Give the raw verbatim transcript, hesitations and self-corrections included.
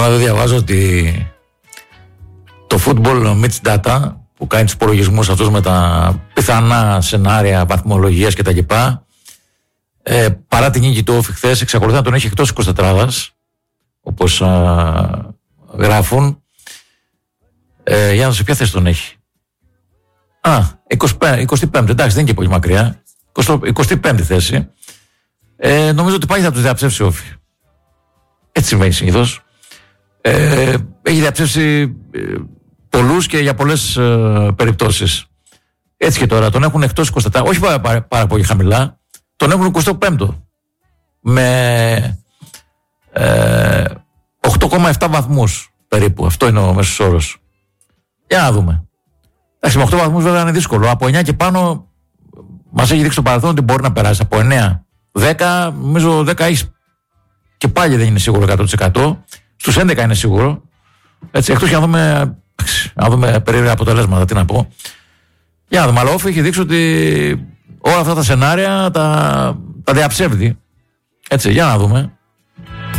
Τώρα δεν διαβάζω ότι το Football Mitch Data που κάνει τους υπολογισμούς αυτούς με τα πιθανά σενάρια βαθμολογίας κτλ. Ε, παρά την νίκη του Όφη χθες, εξακολουθεί να τον έχει εκτός εικοσιτετράδας, όπως α, γράφουν. Ε, για να δω σε ποια θέση τον έχει. Α, εικοστή πέμπτη, εντάξει, δεν είναι και πολύ μακριά. εικοστή πέμπτη θέση. Ε, νομίζω ότι πάλι θα τους διαψεύσει ο Όφη. Έτσι συμβαίνει συνήθως. Ε, έχει διαψεύσει ε, πολλούς και για πολλές ε, περιπτώσεις. Έτσι και τώρα τον έχουν εκτός εικοσιτέσσερα, όχι πάρα, πάρα, πάρα πολύ χαμηλά, τον έχουν εικοστό πέμπτο με ε, οκτώ κόμμα επτά βαθμούς περίπου. Αυτό είναι ο μέσος όρος. Για να δούμε. Εντάξει, με οκτώ βαθμούς βέβαια είναι δύσκολο. Από εννιά και πάνω μας έχει δείξει το παρελθόν ότι μπορεί να περάσει. Από εννιά, δέκα, νομίζω δέκα έχει και πάλι δεν είναι σίγουρο εκατό τοις εκατό. Στους έντεκα είναι σίγουρο. Έτσι, εκτός και να δούμε, να δούμε περίεργα αποτελέσματα, τι να πω. Για να δούμε, αλλά Όφη έχει δείξει ότι όλα αυτά τα σενάρια τα, τα διαψεύδει. Έτσι, για να δούμε.